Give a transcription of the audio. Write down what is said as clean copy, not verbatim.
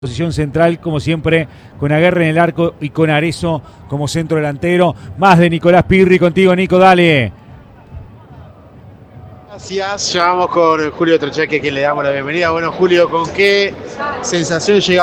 Posición central, como siempre, con Aguerre en el arco y con Arezzo como centro delantero. Más de Nicolás Pirri contigo, Nico, dale. Gracias, ya vamos con Julio Trochaque, que le damos la bienvenida. Bueno, Julio, ¿con qué sensación llega